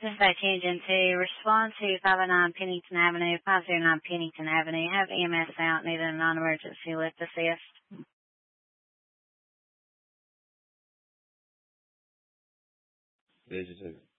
Dispatch Engine 2, respond to 509 Pennington Avenue, 509 Pennington Avenue. Have EMS out, need a non-emergency lift assist. Digital.